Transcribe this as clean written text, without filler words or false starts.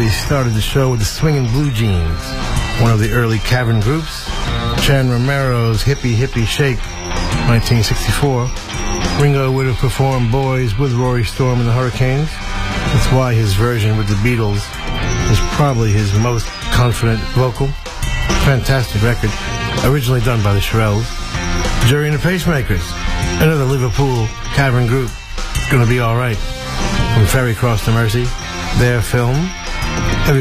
We started the show with the Swingin' Blue Jeans, one of the early Cavern groups. Chan Romero's Hippie Hippie Shake, 1964. Ringo would have performed Boys with Rory Storm and the Hurricanes. That's why his version with the Beatles is probably his most confident vocal. Fantastic record, originally done by the Shirelles. Jury and the Pacemakers, another Liverpool Cavern group. It's gonna be alright. From Ferry Cross to Mercy, their film.